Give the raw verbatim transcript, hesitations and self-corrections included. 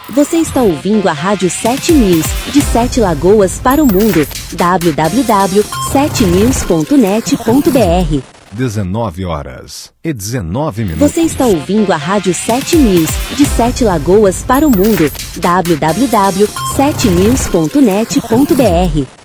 Você está ouvindo a Rádio sete News, de Sete Lagoas para o mundo. w w w ponto sete news ponto net ponto b r. dezenove horas e dezenove minutos. Você está ouvindo a Rádio sete News, de Sete Lagoas para o mundo. w w w ponto sete news ponto net ponto b r.